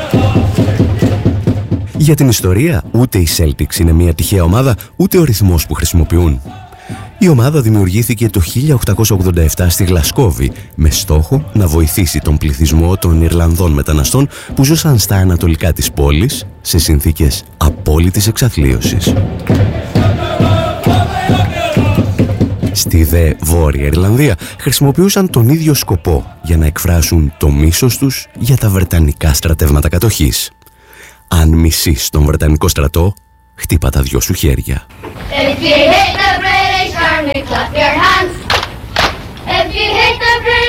Για την ιστορία, ούτε οι Celtics είναι μια τυχαία ομάδα, ούτε ο ρυθμός που χρησιμοποιούν. Η ομάδα δημιουργήθηκε το 1887 στη Γλασκόβη με στόχο να βοηθήσει τον πληθυσμό των Ιρλανδών μεταναστών που ζούσαν στα ανατολικά της πόλης σε συνθήκες απόλυτης εξαθλίωσης. Στη δε Βόρεια Ιρλανδία χρησιμοποιούσαν τον ίδιο σκοπό για να εκφράσουν το μίσος τους για τα βρετανικά στρατεύματα κατοχής. Αν μισείς τον Βρετανικό στρατό, χτύπα τα δυο σου χέρια. If you hate the British Army, clap your hands. If you hate the British